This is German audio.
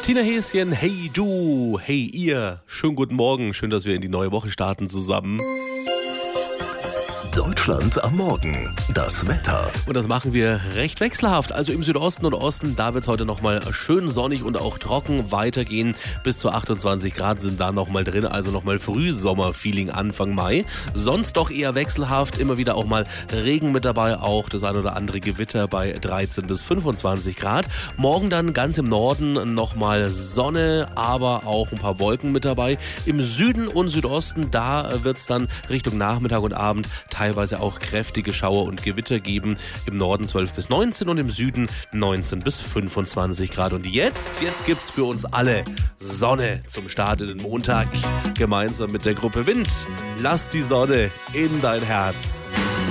Tina Häschen, hey du, hey ihr, schönen guten Morgen, schön, dass wir in die neue Woche starten zusammen. Deutschland am Morgen. Das Wetter. Und das machen wir recht wechselhaft. Also im Südosten und Osten, da wird es heute nochmal schön sonnig und auch trocken weitergehen. Bis zu 28 Grad sind da nochmal drin, also nochmal Frühsommer-Feeling Anfang Mai. Sonst doch eher wechselhaft, immer wieder auch mal Regen mit dabei, auch das ein oder andere Gewitter bei 13 bis 25 Grad. Morgen dann ganz im Norden nochmal Sonne, aber auch ein paar Wolken mit dabei. Im Süden und Südosten, da wird es dann Richtung Nachmittag und Abend teilweise auch kräftige Schauer und Gewitter geben. Im Norden 12 bis 19 und im Süden 19 bis 25 Grad. Und jetzt gibt's für uns alle Sonne zum Start in den Montag. Gemeinsam mit der Gruppe Wind. Lass die Sonne in dein Herz.